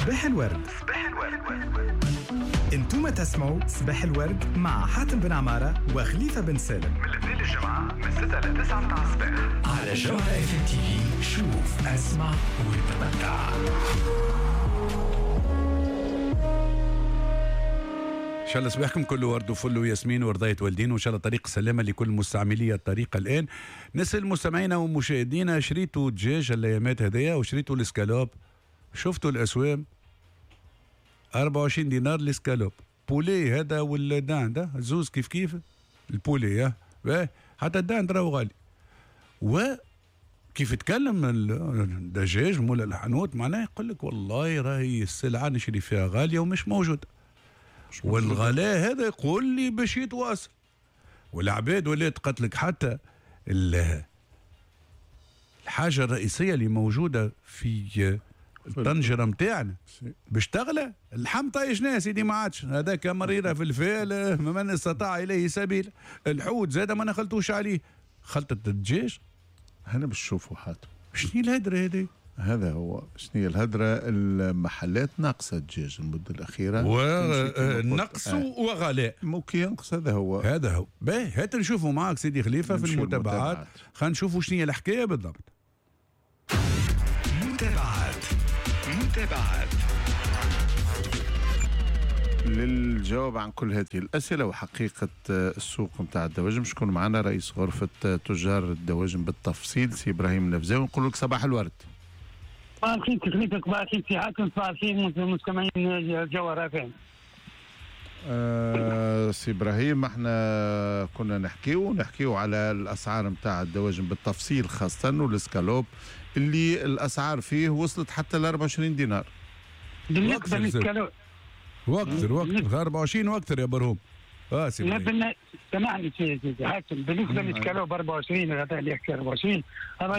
صباح الورد. انتم تسمعوا صباح الورد مع حاتم بن عمارة وخليفة بن سالم من الاثنين للجمعة من 6 ل 9 متاع الصباح على جوهرة FM TV. شوف اسمع وتمتع. إن شاء الله صباحكم كله ورد وفل وياسمين ورضاية والدين، وإن شاء الله طريق سلامة لكل مستعملي الطريق. الآن نسأل مستمعينا ومشاهدينا، شريتوا دجاج الأيامات هذيا وشريتوا الاسكالوب؟ شفتوا الأسوام 24 دينار الاسكالوب. بولي هذا والدان ده زوز كيف البولي حتى الدان راهو غالي. وكيف تكلم الدجاج مول الحانوت معناه يقول لك والله راهي السلعة نشري فيها غالية ومش موجودة، والغلاء هذا يقول لي باش يتواصل. والعباد ولات قتلك حتى الحاجة الرئيسية اللي موجودة في الطنجرة متاعنا باش تغلى. اللحم طايشناه سيدي ما عادش، هذاك مريرة في الفال من استطاع إليه سبيل. الحوت زاد ما نخلطوش عليه، خلطة الدجاج هنا باش تشوفوا حاتم شنو الهدرة هذه. هذا هو شنو هي الهدرة. المحلات ناقصة الدجاج المدة الأخيرة، ونقص وغلاء ممكن ينقص. هذا هو باهي. هات نشوفوا معك سيدي خليفة في المتابعات. خلينا نشوفوا شنو هي الحكاية بالضبط. متابعات للجواب عن كل هذه الأسئلة وحقيقة السوق متاع الدواجن شكون معنا؟ رئيس غرفة تجار الدواجن بالتفصيل سي إبراهيم النفزاوي. نقول لك صباح الورد. صباح الخير تكليفك، صباح الخير سي حاتم، صباح الخير مستمعين جوهرة FM. سي إبراهيم، احنا كنا نحكيو على الأسعار متاع الدواجن بالتفصيل، خاصة والاسكالوب اللي الأسعار فيه وصلت حتى ل 24 دينار. بالنسبة للاسكالوب وقت 24 واكثر يا برهوم. سمعني سيدي حاتم، بالنسبه للاسكالوب 24 غدا اللي يحكي 24 هذا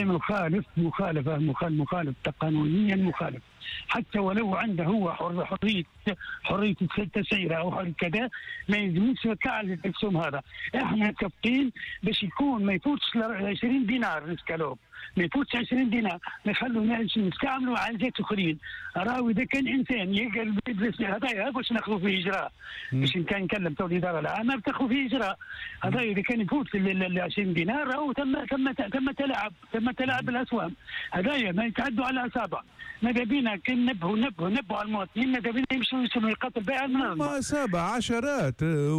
مخالف قانونيا مخالف، حتى ولو عنده هو حريه التسعيره او كذا ما يلزمش كعل الاسهم. هذا احنا متفقين باش يكون ما يفوتش 20 دينار الاسكالوب، ما يفوتش 20 دينار، نخلوا نستعملوا على جهات اخرين. راهو اذا كان انسان يلقى هذايا باش ناخذوا فيه اجراء، باش كان نكلم تو الاداره العامه بتاخذوا فيه اجراء. هذايا اذا كان يفوت ال 20 دينار راهو تم تلاعب الاسواق. هذايا ما يتعدوا على الاصابع. ماذا بينا كان نبهوا على المواطنين، ماذا بينا يمشوا يقاتل بيع المنظمه. ما سابع عشرات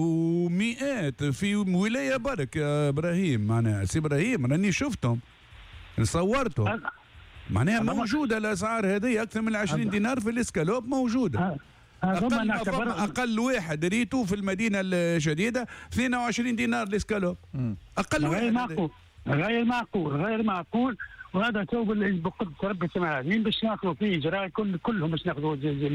ومئات في ولايه برك يا ابراهيم. معناها سي ابراهيم راني شفتهم صورتهم، معناها موجوده الاسعار هذه اكثر من 20 دينار في الاسكالوب موجوده. اقل واحد ريتو في المدينه الجديده 22 دينار الاسكالوب، اقل واحد. غير معقول. وهذا توب بقدر رب السماوات باش ناخذوا فيه اجراء كلهم باش ناخذوا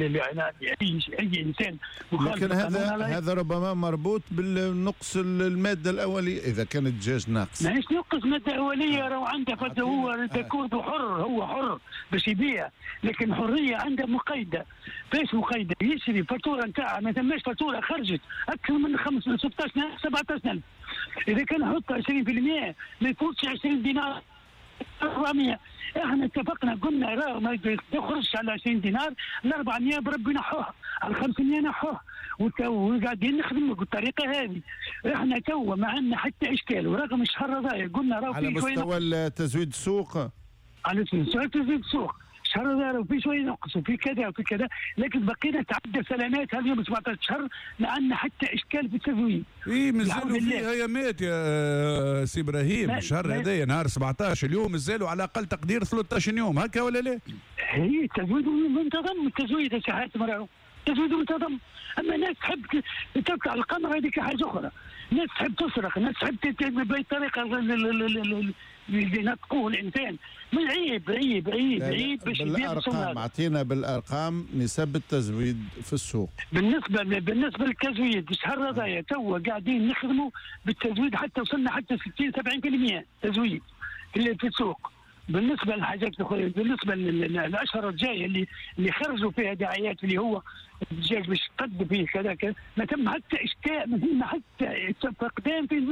اي انسان. لكن هذا ربما مربوط بالنقص الماده الاوليه. اذا كان الدجاج ناقص ماهيش نقص ماده اوليه، راهو عنده هو تكون هو حر باش يبيع، لكن حريه عنده مقيده. فاش مقيده؟ يشري فاتوره نتاعها ما ثماش فاتوره خرجت اكثر من 16,000 17,000. اذا كان يحط 20% ما يفوتش 20 دينار 400. احنا اتفقنا قلنا راه ما يخرجش على 20 دينار، ال 400 بربي نحوها، ال 500 نحوها، وقاعدين نخدموا بالطريقه هذه. احنا تو ما عندنا حتى اشكال، ورغم الشهر هذا قلنا راه على مستوى تزويد السوق. على مستوى تزويد السوق الشهر هذا وفي شويه نقص وفي كذا وفي كذا، لكن بقينا تعدى سلامات. هذا يوم 17 شهر ما عندنا حتى اشكال في التزويد. مازالوا فيها يامات يا سي ابراهيم. الشهر هذايا نهار 17 اليوم مازالوا على اقل تقدير 13 يوم هكا ولا لا؟ هي التزويد منتظم، التزويد يا سي حاتم راهو التزويد منتظم. اما الناس تحب تطلع القمر هذيك حاجه اخرى، الناس تحب تصرخ، الناس تحب بالطريقه اللي ينطقوه الانسان. من عيب باش بالارقام اعطينا بالارقام نسب التزويد في السوق. بالنسبه للتزويد الشهر هذايا تو قاعدين نخدموا بالتزويد، حتى وصلنا حتى 60-70% تزويد في السوق. بالنسبه للحاجات الاخرى، بالنسبه للاشهر الجايه اللي خرجوا فيها دعايات اللي هو الدجاج باش تقدم فيه كذا ما تم حتى اشتاء، ما تم حتى فقدان في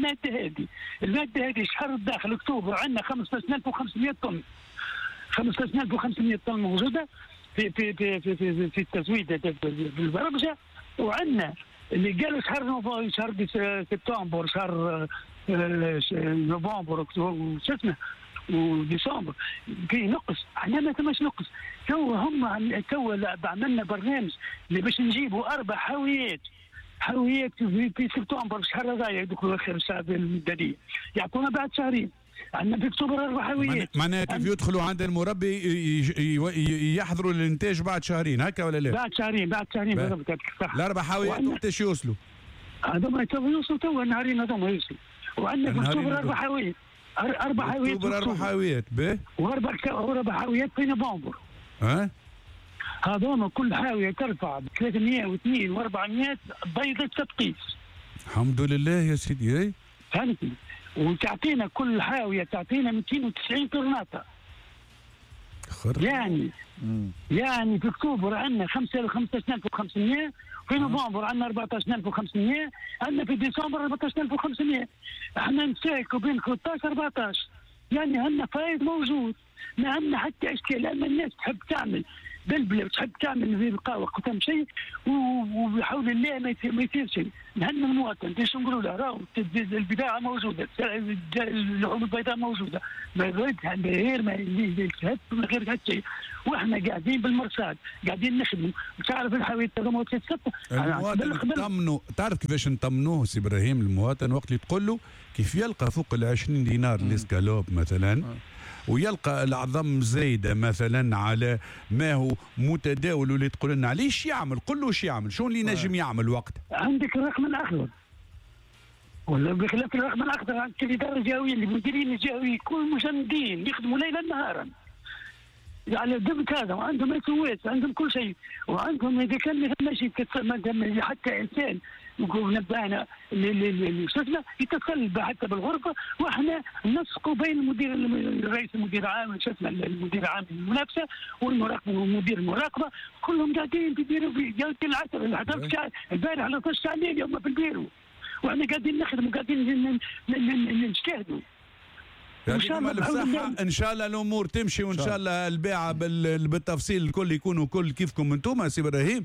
الماده هذه الشهر الداخل اكتوبر عندنا 15,500 طن 15,500 طن موجوده. في التزويد في البرمجه، وعندنا اللي قالوا شهر سبتمبر، شهر نوفمبر وشو اسمه وديسمبر في نقص. احنا ما ثماش نقص. تو عملنا برنامج اللي باش نجيبوا 4 حاويات في سبتمبر، الشهر هذايا يدخلوا اخر الساعه المدنيه يعطونا بعد شهرين. عندنا في اكتوبر 4 حاويات. معناها كيف يدخلوا عند المربي يحضروا الانتاج بعد شهرين هكا ولا لا؟ بعد شهرين بالضبط صح. ال4 حاويات وقتاش يوصلوا؟ هذوما يوصلوا تو النهارين هذوما يوصلوا. وعندنا في اكتوبر 4 حاويات. 4 حاويات اكتوبر 4 حاويات باهي، و4 حاويات في نوفمبر. هذوما كل حاويه ترفع ب 302 و400 بيضه تبقيس. الحمد لله يا سيدي. فهمتني؟ وتعطينا كل حاويه تعطينا 290 طرناطه. يعني في اكتوبر عندنا 15500، في نوفمبر عندنا 14500، عندنا في ديسمبر 14500. احنا نسايكوا بين 13 14، يعني عندنا فايد موجود، ما عندنا حتى اشكال، لان الناس تحب تعمل بلبله، تحب تعمل زي القهوه قدام شيء، وبحول الله ما يصير شيء. نهنى المواطن، ايش نقولوا له؟ راهو البضاعه موجوده، اللحوم البيضاء موجوده، ما غير من غير هذا الشيء. واحنا قاعدين بالمرصاد، قاعدين نخدموا، تعرف الحاويات تضموا المواطن نطمنوا. تعرف كيفاش نطمنوه سي ابراهيم المواطن؟ وقت اللي تقول له كيف يلقى فوق 20 دينار الاسكالوب مثلا، ويلقى العظم زايده مثلا على ما هو متداول، واللي تقول لنا عليه يعمل، قل له يعمل، شو اللي نجم يعمل وقتها؟ عندك الرقم الاخضر، ولا بخلاف الرقم الاخضر عندك الاداره الجهويه، المديرين الجهويين يكونوا مجندين يخدموا ليلا نهارا على ضبط هذا، وعندهم اسوات، عندهم كل شيء، وعندهم اذا كان ما ثماش حتى انسان نقول نبهنا شفنا يتصل حتى بالغرفه، واحنا نسقوا بين رئيس المدير العام، شفنا المدير العام المنافسه والمراقبه ومدير المراقبه، كلهم قاعدين يديروا في جلسه العصر. حضرت البارح على 12 ساعه الليل يوم في البيرو، واحنا قاعدين نخدم وقاعدين نجتهدوا. ان شاء الله الامور تمشي، وان شاء الله البيعه بالتفصيل الكل يكونوا كل كيفكم انتم سي ابراهيم.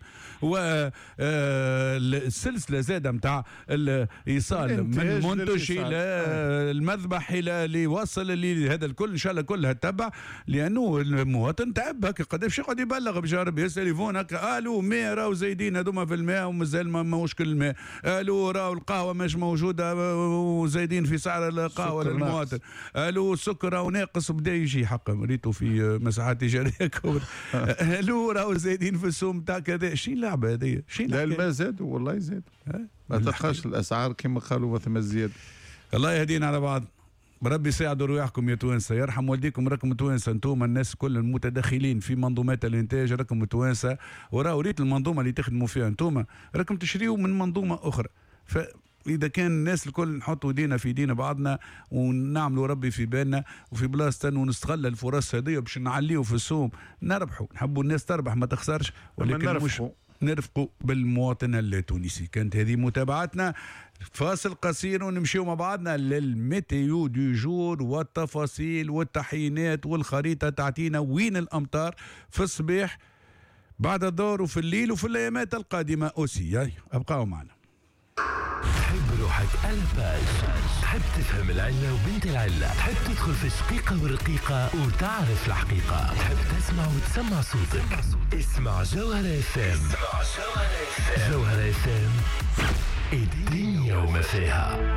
والسلسله زاده نتاع الايصال من المنتج الى المذبح الى اللي يوصل اللي هذا الكل ان شاء الله كلها تتبع، لانه المواطن تعب هكا قداش يقعد يبلغ بجارب يتليفون هكا الو 100 راهو زايدين هذوما في الماء ومازال ما مشكل الماء، الو راهو القهوه مش موجوده وزايدين في سعر القهوه للمواطن، الو السكر راهو ناقص بدا يجي حقا ريتو في مساحات تجاريه كبرى، الو راهو زايدين في السوم تاع كذا. شي اللعبه هذه؟ لا الماء زاد والله زاد، ما تلقاش الاسعار كما قالوا مثل الزياده. الله يهدينا على بعض، ربي يساعدوا رواحكم يا توانسه، يرحم والديكم، راكم توانسه انتم الناس كل المتدخلين في منظومات الانتاج، راكم توانسه، وراو ريت المنظومه اللي تخدموا فيها انتم راكم تشريوا من منظومه اخرى. إذا كان الناس الكل نحطوا ايدينا في ايدينا بعضنا ونعملوا ربي في بالنا وفي بلاصتنا ونستغل الفرص هذه باش نعليوا في السوم، نربحوا، نحبوا الناس تربح ما تخسرش، ولكن مش نرفقوا بالمواطن التونسي. كانت هذه متابعتنا، فاصل قصير ونمشيو مع بعضنا للميتيو دو جور والتفاصيل والتحيينات والخريطة تعطينا وين الأمطار في الصباح بعد الظهر وفي الليل وفي الأيامات القادمة أوسي. أبقاو معنا. تحب روحك ألباج، تحب تفهم العلة وبنت العلة، تحب تدخل في الشقيقة والرقيقة وتعرف الحقيقة، تحب تسمع وتسمع صوتك، اسمع جوهرة FM. جوهرة FM الدنيا وما فيها.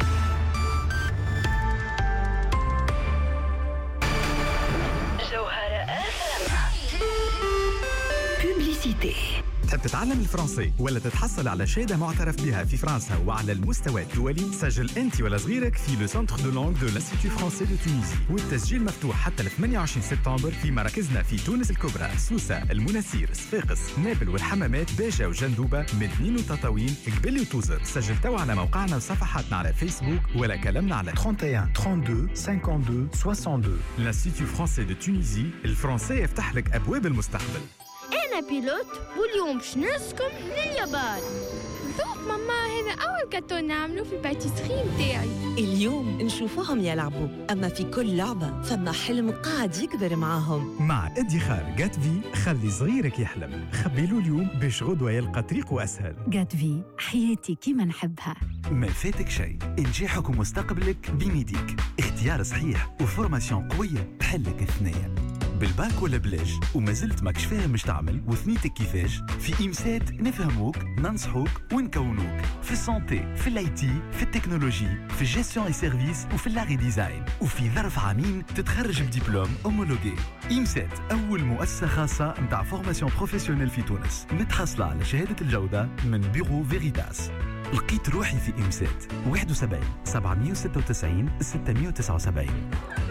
جوهرة FM. بوبليسيتي. تحب تتعلم الفرنسي ولا تتحصل على شهادة معترف بها في فرنسا وعلى المستوى الدولي؟ سجل أنت ولا صغيرك في لو سنتر دو لونغ دو لانستيتو فرونسي دو تونيزي، والتسجيل مفتوح حتى ل 28 سبتمبر في مراكزنا في تونس الكبرى، سوسة، المناسير، صفاقس، نابل والحمامات، باجة وجندوبة، مدنين وتطاوين، قبلي وتوزر. سجل توا على موقعنا وصفحاتنا على فيسبوك ولا كلمنا على 31 32 52 62. لانستيتو فرونسي دو تونيزي، الفرنسي يفتح لك أبواب المستقبل. أنا بيلوت واليوم باش نرسكم لليابان. ذوق ماما، هذا أول كاتون نعملوه في الباتيسري متاعي. اليوم نشوفوهم يلعبوا، أما في كل لعبة فما حلم قاعد يكبر معاهم. مع ادخار جات في خلي صغيرك يحلم، خبيلو اليوم باش غدوة يلقى طريقه أسهل. جات في حياتي كيما نحبها. ما فاتك شيء، نجاحك ومستقبلك بميديك، اختيار صحيح وفورماسيون قوية تحلك الثنية. بالباك ولا بلاش وما زلت ماكش فاهم مش تعمل وثنيتك كيفاش؟ في إمسات نفهموك ننصحوك ونكونوك في السانتي، في الاي تي، في التكنولوجي، في الجيستيون اي سيرفيس وفي اللاغي ديزاين، وفي ظرف عامين تتخرج بدبلوم اومولوجي. إمسات أول مؤسسة خاصة متاع فورماسيون بروفيسيونيل في تونس، متحصلة على شهادة الجودة من بيرو فيريتاس. لقيت روحي في إمسات 71 796 679.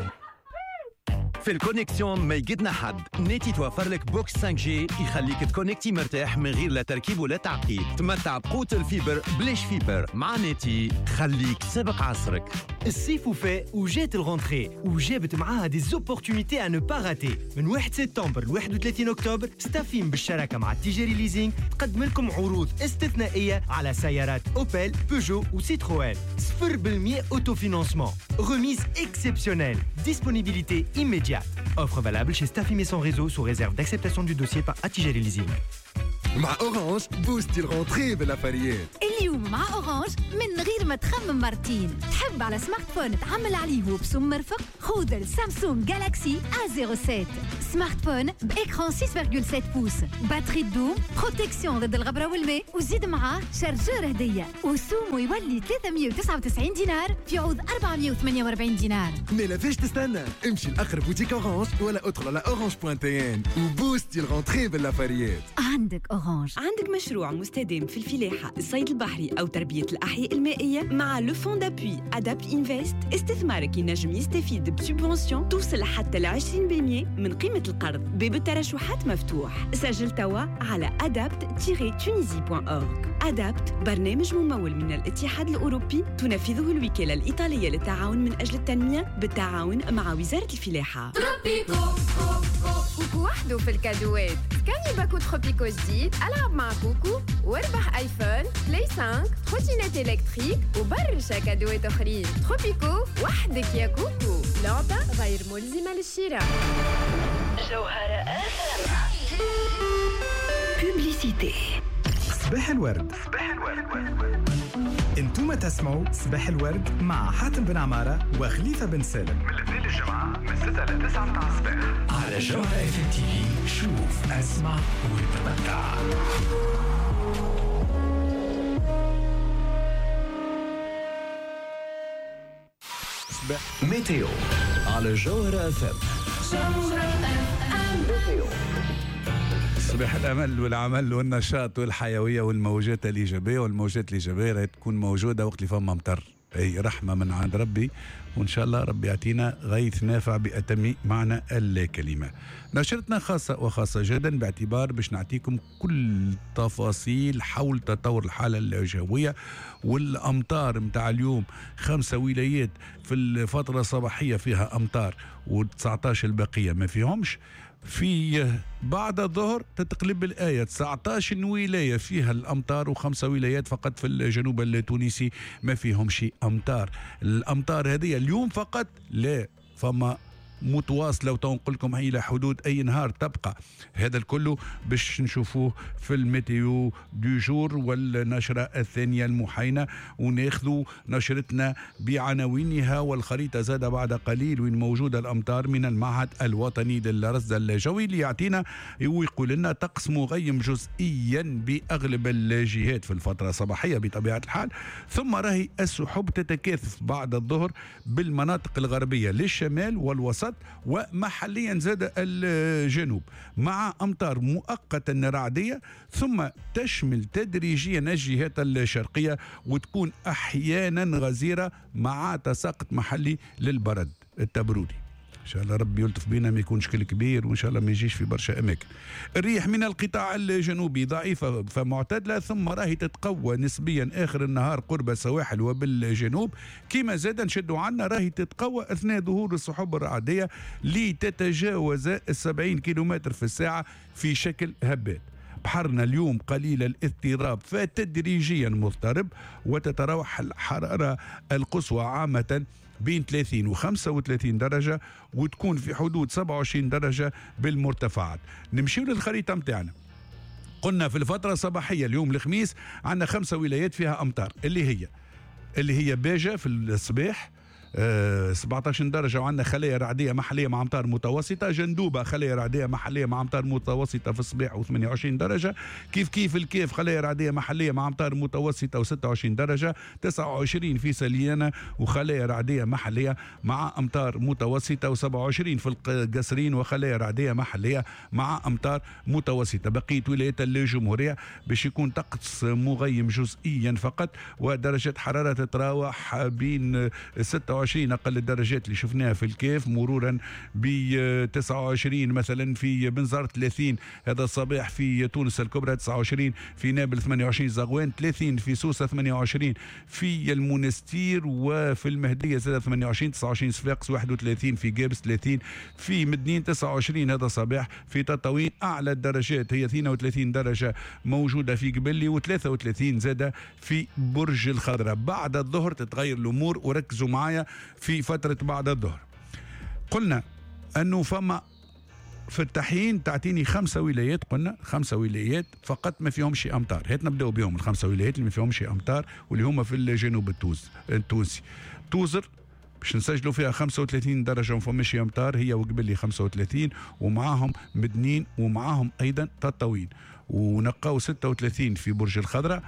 في الكونيكسيون ما يقدنا حد، ناتي توفر لك بوكس 5G يخليك تكونكتي مرتاح من غير لا تركيب ولا تعقيد. تمتع بقوة الفيبر بلاش فيبر. مع ناتي خليك سابق عصرك. الصيف وفاء وجات الغونتري وجابت معاها دي زوبورتونيتي ا نو با راتي. من 1 سبتمبر ل 31 اكتوبر ستافيم بالشراكه مع تيجيري ليزينغ تقدم لكم عروض استثنائيه على سيارات اوبل، بيجو وسيتروين. 0% اوتو فينانسمون. Remise exceptionnelle. Disponibilité immédiate. Offre valable chez Staffim et son réseau sous réserve d'acceptation du dossier par Attijari Leasing. مع أورانج بوستي الغونتري بالأفريات. اليوم مع أورانج من غير ما تخمم مرتين. تحب على سمارت فون تعمل عليه وبسم مرفق؟ خذ السامسونج جالاكسي A07. سمارت فون بإكران 6.7 بوس، باتري دوم، بروتكسيون ضد الغبرة والماء، وزيد معاه شارجور هدية، وسومو يولي 399 دينار في عوض 448 دينار. ما لافاش تستنى، امشي لأقرب بوتيك أورانج ولا ادخل على orange.tn وبوستي الغونتري بالأفريات. عندك أورانج. عندك مشروع مستدام في الفلاحة، الصيد البحري أو تربية الأحياء المائية؟ مع لو فون دابوي أدابت إنفست استثمارك ينجم يستفيد بسوبونسيون توصل حتى ل 20% من قيمة القرض. باب الترشحات مفتوح. سجل توا على adapt-tunisie.org. أدابت برنامج ممول من الاتحاد الأوروبي تنفذه الوكالة الإيطالية للتعاون من أجل التنمية بالتعاون مع وزارة الفلاحة. تروبيكو كوكو وحده في الكادوات. كان باكو تروبيكو جديد، ألعب مع كوكو واربح آيفون، بلاي 5، تروتينات إلكتريك وبرشا كادوات أخرين. تروبيكو وحدك يا كوكو. لعبة غير ملزمة للشراء. جوهرة FM. بوبليسيتي. صباح الورد. انتم تسمعوا صباح الورد مع حاتم بن عمارة وخليفة بن سالم من الاثنين للجمعة من 6 ل 9 متاع الصباح على جوهرة FM TV. شوف اسمع وتمتع. ميتيو على جوهرة FM. صباح الامل والعمل والنشاط والحيويه والموجات الايجابيه، والموجات الايجابيه راهي تكون موجوده وقت اللي فما مطر، اي رحمه من عند ربي، وان شاء الله ربي يعطينا غيث نافع باتم معنى الكلمه. نشرتنا خاصه وخاصه جدا باعتبار باش نعطيكم كل تفاصيل حول تطور الحاله الجويه والامطار متاع اليوم. 5 ولايات في الفتره الصباحيه فيها امطار، و19 البقيه ما فيهمش. في بعد الظهر تتقلب الآية، 19 ولاية فيها الأمطار و5 ولايات فقط في الجنوب التونسي ما فيهمش أمطار. الأمطار هذه اليوم فقط لا، فما متواصلة وتنقل لكم إلى حدود أي نهار تبقى. هذا الكل باش نشوفوه في الميتيو دو جور والنشرة الثانية المحاينة، وناخذوا نشرتنا بعناوينها والخريطة زاد بعد قليل وين موجودة الأمطار من المعهد الوطني للرصد الجوي اللي يعطينا ويقول لنا طقس مغيم جزئيا بأغلب الجهات في الفترة الصباحية بطبيعة الحال، ثم راهي السحب تتكاثف بعد الظهر بالمناطق الغربية للشمال والوسط ومحليا زاد الجنوب، مع أمطار مؤقتا رعدية ثم تشمل تدريجيا الجهات الشرقية وتكون أحيانا غزيرة مع تساقط محلي للبرد التبرودي. إن شاء الله ربي يلطف بينا ما يكونش كل كبير، وإن شاء الله ما يجيش في برشا أماكن. الريح من القطاع الجنوبي ضعيفة فمعتدلة، ثم راهي تتقوى نسبيا آخر النهار قرب السواحل وبالجنوب، كما زاد نشدوا عنا راهي تتقوى أثناء ظهور السحب الرعدية لتتجاوز 70 كيلومتر في الساعة في شكل هبات. بحرنا اليوم قليل الاضطراب فتدريجيا مضطرب، وتتراوح الحرارة القصوى عامة بين 30 و 35 درجة، وتكون في حدود 27 درجة بالمرتفعات. نمشيو للخريطة متاعنا. قلنا في الفترة الصباحية اليوم الخميس عندنا 5 ولايات فيها أمطار، اللي هي باجة في الصباح 17 درجة، وعندنا خلايا رعدية محلية مع أمطار متوسطة. جندوبة خلايا رعدية محلية مع أمطار متوسطة في الصباح و28 درجة. كيف الكيف خلايا رعدية محلية مع أمطار متوسطة و26 درجة. 29 في سليانة وخلايا رعدية محلية مع أمطار متوسطة، و27 في القصرين وخلايا رعدية محلية مع أمطار متوسطة. بقية ولايات الجمهورية باش يكون طقس مغيم جزئيا فقط، ودرجة حرارة تتراوح بين 26 أقل الدرجات اللي شفناها في الكيف، مرورا ب 29 مثلا في بنزرت، 30 هذا الصباح في تونس الكبرى، 29 في نابل، 28 زغوان، 30 في سوسة، 28 في المنستير وفي المهدية زاد 28، 29 صفاقس، 31 في جابس، 30 في مدنين، 29 هذا الصباح في تطاوين. أعلى الدرجات هي 32 درجة موجودة في قبلي، و33 زاد في برج الخضراء. بعد الظهر تتغير الأمور، وركزوا معايا في فترة بعد الظهر. قلنا أنه فما في التحيين تعطيني 5 ولايات، قلنا 5 ولايات فقط ما فيهمش أمطار. هات نبدأ بهم ال5 ولايات اللي ما فيهمش أمطار، واللي هما في الجنوب التونسي. توزر باش نسجلوا فيها 35 درجة وما فماش أمطار، هي وقبل 35، ومعاهم مدنين ومعاهم أيضا تطاوين، ونقاو 36 في برج الخضراء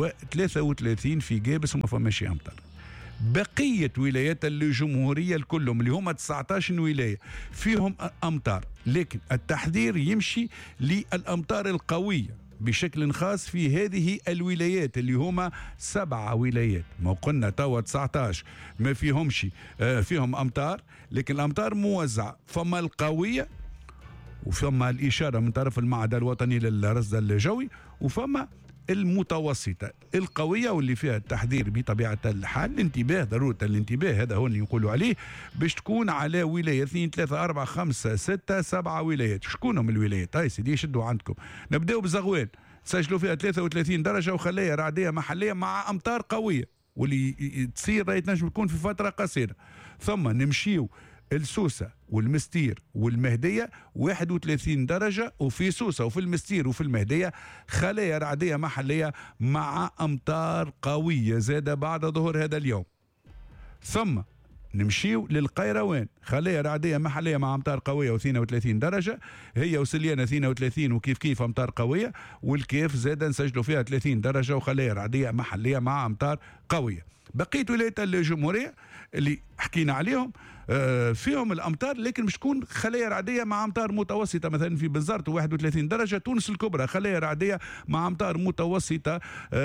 و33 في جابس وما فماش أمطار. بقية ولايات الجمهورية الكلهم اللي هم 19 ولاية فيهم أمطار، لكن التحذير يمشي للأمطار القوية بشكل خاص في هذه الولايات اللي هما 7 ولايات. ما قلنا توا 19 ما فيهمش فيهم أمطار، لكن الأمطار موزعة، فما القوية وفما الإشارة من طرف المعهد الوطني للرصد الجوي، وفما المتوسطة. القوية واللي فيها التحذير بطبيعة الحال، الانتباه، ضرورة الانتباه، هذا هو اللي يقولوا عليه، باش تكون على ولاية 2 3 4 5 6 7 ولايات. شكونهم الولايات؟ هاي سيدي شدوا عندكم. نبداو بزغوان، سجلوا فيها 33 درجة وخلايا رعدية محلية مع أمطار قوية، واللي تصير راهي تنجم تكون في فترة قصيرة. ثم نمشيو السوسة والمستير والمهدية 31 درجة، وفي سوسة وفي المستير وفي المهدية خلايا رعدية محلية مع أمطار قوية زادة بعد ظهر هذا اليوم. ثم نمشيو للقيروان، خلايا رعدية محلية مع أمطار قوية و32 درجة، هي وسليانة 32 وكيف أمطار قوية، والكيف زادة نسجلوا فيها 30 درجة وخلايا رعدية محلية مع أمطار قوية. بقية ولايات الجمهورية اللي حكينا عليهم فيهم الأمطار، لكن مش تكون خلايا رعدية مع أمطار متوسطة. مثلا في بنزرت 31 درجة، تونس الكبرى خلايا رعدية مع أمطار متوسطة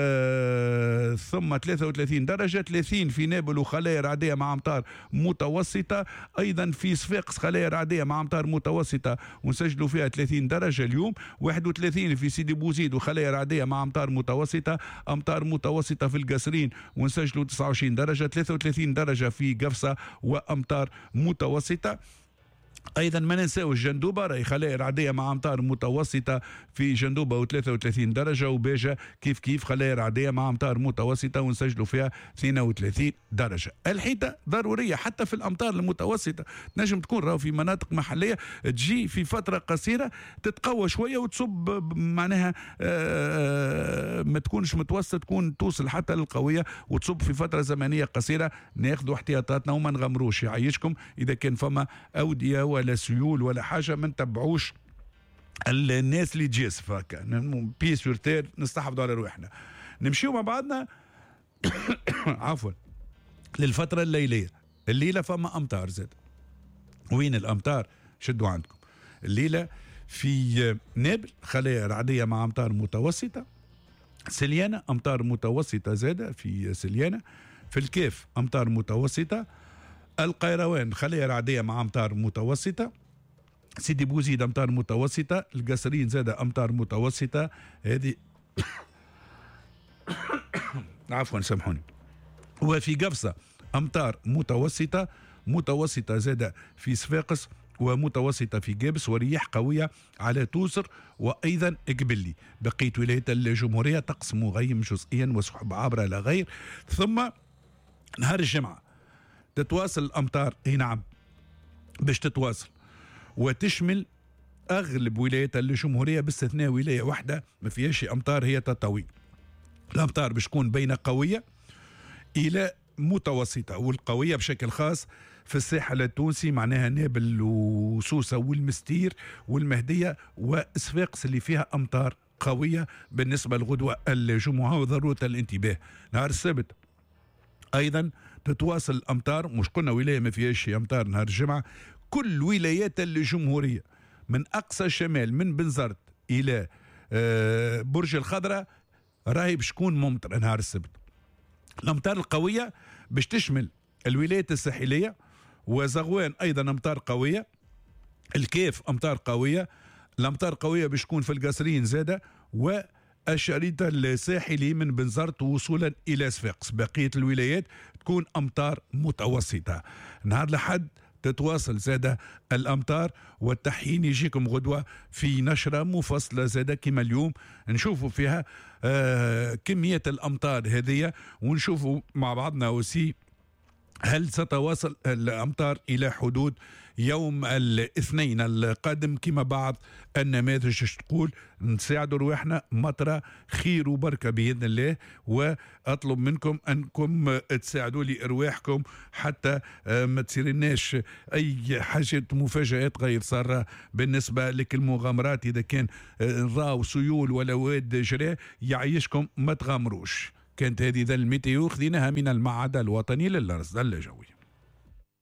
ثم 33 درجة، 30 في نابل وخلايا رعدية مع أمطار متوسطة. أيضا في صفاقس خلايا رعدية مع أمطار متوسطة ونسجلوا فيها 30 درجة اليوم. 31 في سيدي بوزيد وخلايا رعدية مع أمطار متوسطة، أمطار متوسطة في القصرين ونسجلوا 29 درجة. 33 درجة في قفصة وأمطار متوسطة. ايضا ما ننساوش جندوبه راهي خلايا رعديه مع امطار متوسطه في جندوبه و33 درجه، وباجه كيف خلايا رعديه مع امطار متوسطه ونسجلوا فيها 32 درجه. الحيطه ضروريه حتى في الامطار المتوسطه، تنجم تكون راهو في مناطق محليه تجي في فتره قصيره تتقوى شويه وتصب، معناها ما تكونش متوسطه، تكون توصل حتى للقويه وتصب في فتره زمنيه قصيره. ناخذوا احتياطاتنا وما نغمروش. يعيشكم اذا كان فما اوديه ولا سيول ولا حاجه ما نتبعوش الناس اللي تجاسف هكا، بي سور تير، نستحفظوا على روحنا. نمشيو مع بعضنا عفوا للفتره الليليه. الليله فما امطار زاد. وين الامطار؟ شدوا عندكم. الليله في نابل خلايا رعديه مع امطار متوسطه، سليانه امطار متوسطه زاده في سليانه، في الكيف امطار متوسطه، القيروان خلايا رعديه مع امطار متوسطه، سيدي بوزيد امطار متوسطه، القصرين زاد امطار متوسطه. هذه عفوا سامحوني. وفي قفصه امطار متوسطه زاد في صفاقس ومتوسطة في جابس، ورياح قوية على توسر وأيضا قبلي. بقية ولايات الجمهورية طقس مغيم جزئيا وسحب عابرة لا غير. ثم نهار الجمعة تتواصل الأمطار، اي نعم باش تتواصل وتشمل أغلب ولايات الجمهورية باستثناء ولاية واحدة ما فيهاش أمطار، هي تطاوين. الأمطار باش تكون بين قوية إلى متوسطة، والقوية بشكل خاص في الساحل التونسي، معناها نابل وسوسة والمستير والمهدية وصفاقس اللي فيها أمطار قوية بالنسبة لغدوة الجمعة. وضرورة الانتباه نهار السبت أيضا تتواصل الأمطار، مش قلنا ولاية ما فيهاش أمطار نهار الجمعة، كل ولايات الجمهورية من أقصى الشمال من بنزرت إلى برج الخضراء راهي باش تكون ممطرة نهار السبت. الأمطار القوية باش تشمل الولايات الساحلية وزغوان أيضا أمطار قوية، الكيف أمطار قوية، الأمطار قوية باش تكون في القصرين زادة، والشريط الساحلي من بنزرت وصولا إلى صفاقس. بقية الولايات تكون أمطار متوسطة. نهار الأحد تتواصل زادة الأمطار، والتحيين يجيكم غدوة في نشرة مفصلة زادة كما اليوم نشوفوا فيها كمية الأمطار هذه، ونشوفوا مع بعضنا وسي هل ستواصل الأمطار إلى حدود يوم الاثنين القادم كما بعض النماذج تقول. نساعدوا رواحنا مطرة خير وبركة بإذن الله، وأطلب منكم أنكم تساعدوا لي أرواحكم حتى ما تصيرناش أي حاجة مفاجآت غير سارة بالنسبة لك المغامرات. إذا كان راو سيول ولا واد جراه يعيشكم ما تغامروش. كانت هذه ذا الميتيو خذيناها من المعهد الوطني للرصد الجوي.